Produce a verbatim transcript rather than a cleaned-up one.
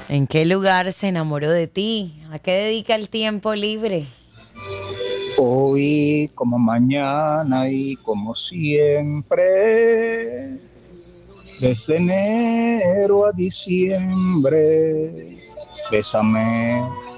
¿En qué lugar se enamoró de ti? ¿A qué dedica el tiempo libre? Hoy como mañana y como siempre, desde enero a diciembre, bésame,